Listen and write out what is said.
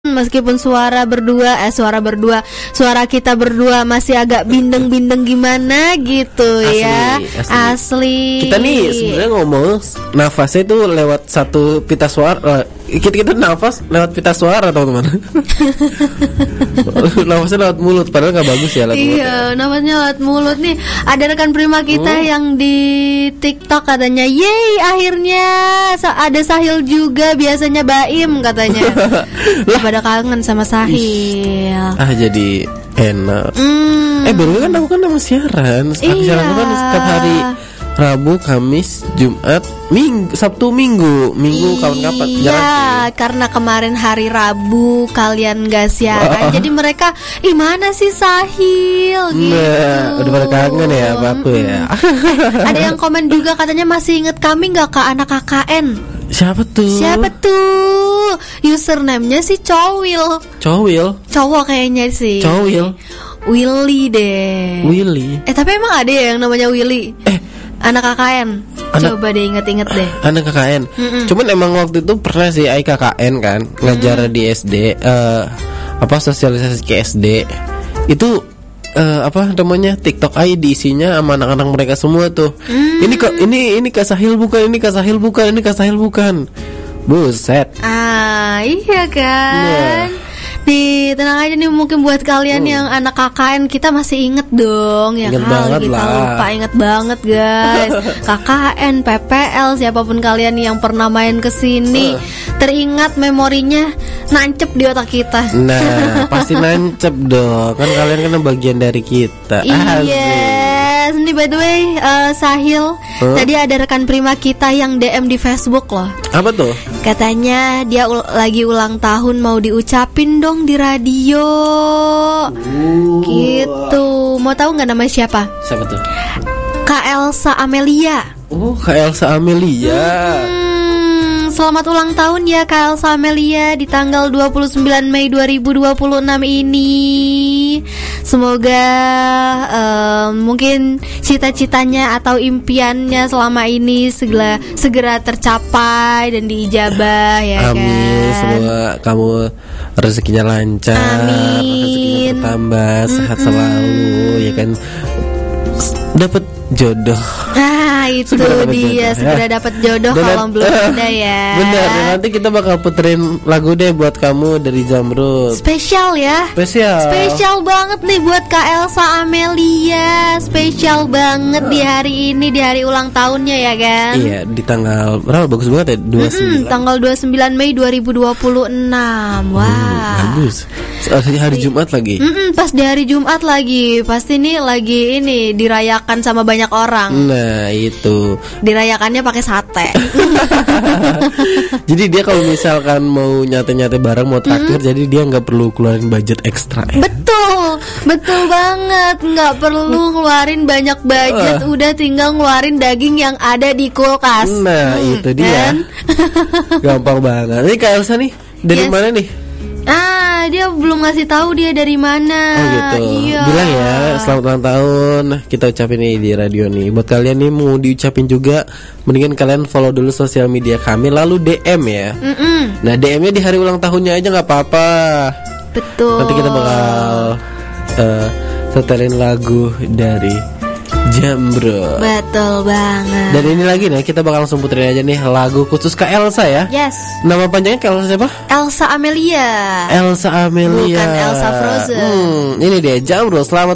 Meskipun suara kita berdua masih agak bindeng-bindeng gimana gitu. Asli. Kita nih sebenarnya ngomong nafasnya itu lewat satu pita suara. Kita nafas lewat pita suara, teman-teman. Nafasnya lewat mulut, padahal nggak bagus ya lewat mulut. Iya, nafasnya lewat mulut nih. Ada rekan prima kita yang di TikTok katanya, yeay akhirnya ada Sahil juga, biasanya Baim katanya. Pada kangen sama Sahil. Jadi enak. Baru kan aku kan nama siaran. Siaran aku kan setiap hari Rabu, Kamis, Jumat, Sabtu, Minggu kapan-kapan. Iya, karena kemarin hari Rabu kalian gak siaran, jadi mereka, mana sih Sahil gitu. Nah, udah pada kangen ya apa ya. Ada yang komen juga katanya masih inget kami gak ke anak KKN. Siapa tuh? Username-nya si Cowil. Cowok kayaknya sih. Cowil. Willy deh. Tapi emang ada ya yang namanya Willy? Anak KKN. Coba deh inget-inget deh. Anak KKN. Cuman emang waktu itu pernah sih KKN kan ngajar di SD, sosialisasi ke SD. Itu TikTok ID isinya sama anak-anak mereka semua tuh. Ini Kak Sahil bukan. Buset. Iya kan. Nih, tenang aja nih, mungkin buat kalian yang anak KKN kita masih inget dong ya. Inget banget kita lah. lupa, inget banget guys. KKN, PPL, siapapun kalian yang pernah main kesini, teringat memorinya nancep di otak kita. Nah, pasti nancep dong. Kan kalian kan bagian dari kita. Yes, ini by the way Sahil, tadi ada rekan prima kita yang DM di Facebook loh. Apa tuh? Katanya dia lagi ulang tahun, mau diucapin dong di radio. Gitu. Mau tahu nggak nama siapa? Siapa tuh? Kak Elsa Amelia. Kak Elsa Amelia. Selamat ulang tahun ya Kak Elsa Amelia di tanggal 29 Mei 2026 ini. Semoga mungkin cita-citanya atau impiannya selama ini segera tercapai dan diijabah ya. Amin. Semoga kamu rezekinya lancar, rezekinya bertambah, sehat selalu ya kan. Dapat jodoh. Itu dia, segera dapat jodoh kalau belum ada ya. Benar, nanti kita bakal puterin lagu deh buat kamu dari Zamrud. Spesial ya. Spesial banget nih buat Kak Elsa Amelia. Spesial banget di hari ini, di hari ulang tahunnya ya kan. Iya, di tanggal berapa? Bagus banget ya, 29. Tanggal 29 Mei 2026. Wah. Bagus. Hari Jumat lagi. Pas di hari Jumat lagi. Pasti nih lagi ini dirayakan sama banyak orang. Nah, itu. Dirayakannya pakai sate. Jadi dia kalau misalkan mau nyate-nyate bareng, mau traktir, jadi dia nggak perlu keluarin budget ekstra. Betul banget. Nggak perlu ngeluarin banyak budget, udah tinggal ngeluarin daging yang ada di kulkas. Nah, itu dia. Gampang banget. Ini Kak Elsa nih dari mana nih? Dia belum ngasih tahu dia dari mana. Gitu. Iya. Bilang ya, selamat ulang tahun. Kita ucapin nih di radio nih. Buat kalian nih mau diucapin juga, mendingan kalian follow dulu sosial media kami, lalu DM ya. Nah, DM-nya di hari ulang tahunnya aja nggak apa-apa. Betul. Nanti kita bakal setelin lagu dari Zamrud. Betul banget. Dan ini lagi nih, kita bakal langsung puterin aja nih lagu khusus Kak Elsa ya. Yes. Nama panjangnya Kak Elsa siapa? Elsa Amelia. Bukan Elsa Frozen. Ini dia Zamrud. Selamat